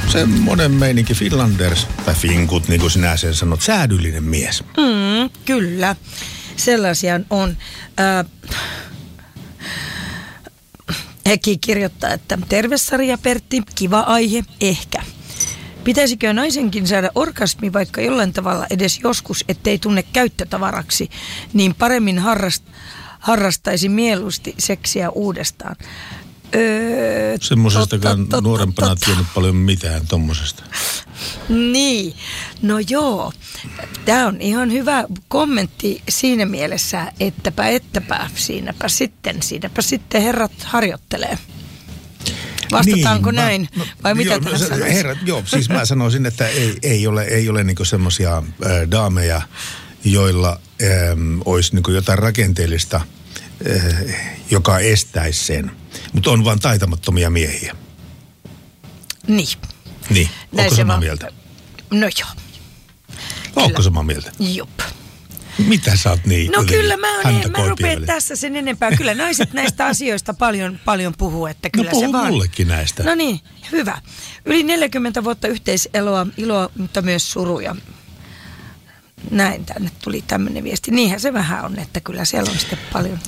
semmoinen meininki Finlanders, tai Finkut, niin kuin sinä sen sanot, säädyllinen mies. Kyllä, sellaisia on. Heki kirjoittaa, että terve Sari ja Pertti, kiva aihe, ehkä. Pitäisikö naisenkin saada orgasmi vaikka jollain tavalla edes joskus, ettei tunne käyttötavaraksi, niin paremmin harrastaisi mieluusti seksiä uudestaan. Semmoisestakaan nuorempana tiennyt paljon mitään tommosesta. Niin, no joo. Tämä on ihan hyvä kommentti siinä mielessä, siinäpä sitten herrat harjoittelee. Vastataanko niin, näin? Vai mitä tähän sanoisin? Joo, siis mä sanoisin, että ei ole niinku semmoisia daameja, joilla olisi niinku jotain rakenteellista, joka estäisi sen. Mutta on vaan taitamattomia miehiä. Niin. Niin, onko samaa mieltä? No joo. Onko samaa mieltä? Jop. Mitä sä oot niin? No kyllä mä rupean tässä sen enempää. Kyllä naiset näistä asioista paljon puhuu, että kyllä no, se vaan. mullekin näistä. No niin, hyvä. Yli 40 vuotta yhteiseloa, iloa, mutta myös suruja. Näin tänne tuli tämmöinen viesti. Niinhän se vähän on, että kyllä siellä on sitten paljon.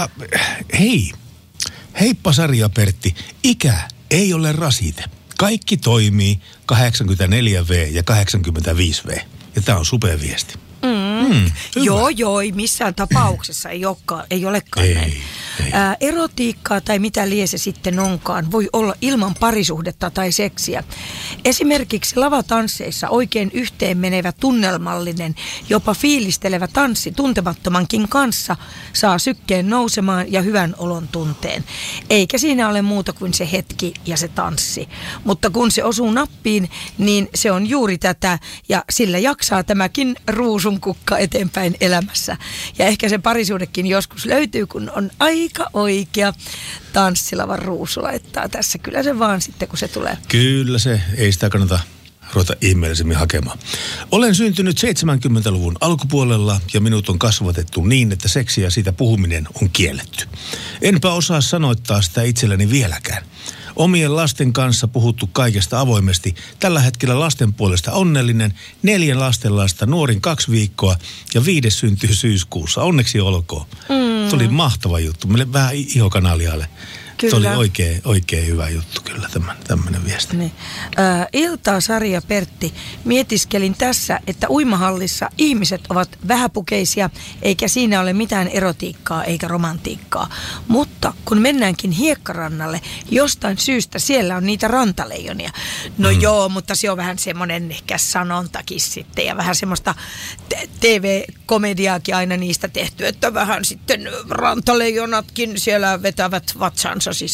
Heippa Sari ja Pertti. Ikä ei ole rasite. Kaikki toimii 84V ja 85V. Ja tää on supea viesti. Joo, ei missään tapauksessa ei olekaan näin. Ei. Erotiikkaa tai mitä lie se sitten onkaan voi olla ilman parisuhdetta tai seksiä. Esimerkiksi lavatansseissa oikein yhteen menevä tunnelmallinen, jopa fiilistelevä tanssi tuntemattomankin kanssa saa sykkeen nousemaan ja hyvän olon tunteen. Eikä siinä ole muuta kuin se hetki ja se tanssi. Mutta kun se osuu nappiin, niin se on juuri tätä ja sillä jaksaa tämäkin ruusunkukka eteenpäin elämässä. Ja ehkä se parisuhdekin joskus löytyy, kun on aika oikea tanssilavan ruusu laittaa tässä. Kyllä se vaan sitten, kun se tulee. Kyllä se, ei sitä kannata ruveta ihmeellisemmin hakemaan. Olen syntynyt 70-luvun alkupuolella ja minut on kasvatettu niin, että seksi ja siitä puhuminen on kielletty. Enpä osaa sanoittaa sitä itselleni vieläkään. Omien lasten kanssa puhuttu kaikesta avoimesti. Tällä hetkellä lasten puolesta onnellinen. 4 lastenlasta, nuorin 2 viikkoa ja 5 syntyy syyskuussa. Onneksi olkoon. Tuli mahtava juttu. Meille vähän ihokanalialle. Se oli oikein hyvä juttu kyllä tämmöinen viesti. Niin. Iltaa Sari ja Pertti. Mietiskelin tässä, että uimahallissa ihmiset ovat vähäpukeisia, eikä siinä ole mitään erotiikkaa eikä romantiikkaa. Mutta kun mennäänkin hiekkarannalle, jostain syystä siellä on niitä rantaleijonia. No joo, mutta se on vähän semmoinen ehkä sanontakin sitten ja vähän semmoista TV-komediaakin aina niistä tehty, että vähän sitten rantaleijonatkin siellä vetävät vatsansa